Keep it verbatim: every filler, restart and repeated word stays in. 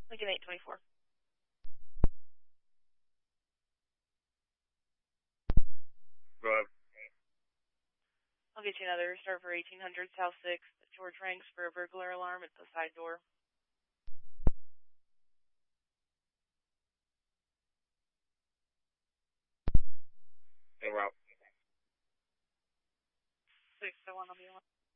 Lincoln eight twenty-four. Go ahead. I'll get you another start for eighteen hundred South sixth, George Ranks for a burglar alarm at the side door. En route. six oh one on the alarm.